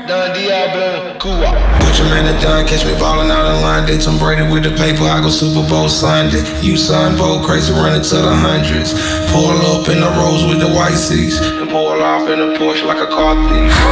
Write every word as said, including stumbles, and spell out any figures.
Don Diablo, Cuba. Put your man at done, catch me ballin' out in line. They Tom Brady with the paper, I go Super Bowl Sunday. You son, Bo, crazy running to the hundreds. Pull up in the Rolls with the white seats, and pull off in a Porsche like a car thief.